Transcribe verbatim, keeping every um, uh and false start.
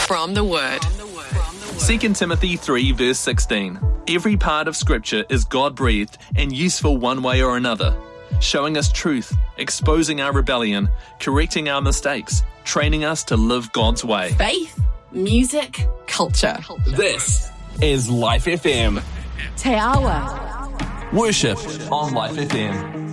from the Word. Second Timothy three verse sixteen. Every part of Scripture is God-breathed and useful one way or another, showing us truth, exposing our rebellion, correcting our mistakes, training us to live God's way. Faith, music, culture. This is Life F M. Te Awa. Worship on Life F M.